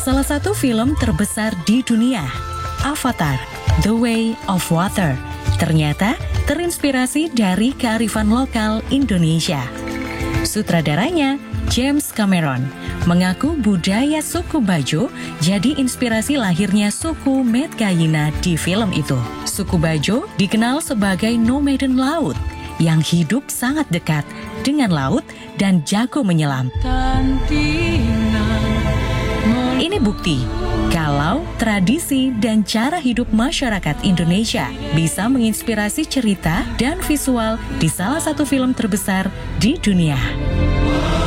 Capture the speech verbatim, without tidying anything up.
Salah satu film terbesar di dunia, Avatar: The Way of Water, ternyata terinspirasi dari kearifan lokal Indonesia. Sutradaranya, James Cameron, mengaku budaya suku Bajo jadi inspirasi lahirnya suku Medcaïna di film itu. Suku Bajo dikenal sebagai nomaden laut yang hidup sangat dekat dengan laut dan jago menyelam. Ini bukti kalau tradisi dan cara hidup masyarakat Indonesia bisa menginspirasi cerita dan visual di salah satu film terbesar di dunia.